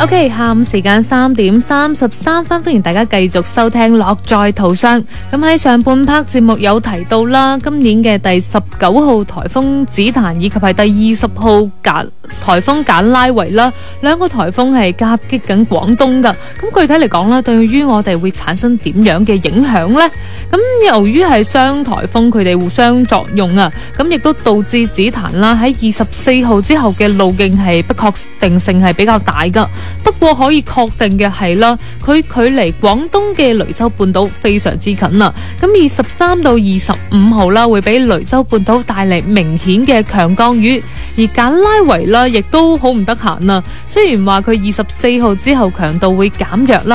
OK， 下午時間3:33，歡迎大家繼續收聽樂在途上。咁喺上半 part 節目有提到啦，今年嘅第19號颱風紫檀以及係第20號颱風簡拉維啦，兩個颱風係夾擊緊廣東噶。咁具體嚟講咧，對於我哋會產生點樣嘅影響呢？咁由於係雙颱風佢哋互相作用啊，咁亦都導致紫檀啦喺24號之後嘅路徑係不確定性係比較大噶。不過可以確定嘅係啦，佢距離廣東嘅雷州半島非常之近啦。咁23到25號啦，會俾雷州半島帶嚟明顯嘅強降雨，而簡拉維啦亦都好唔得閒啊。雖然話佢24號之後強度會減弱啦。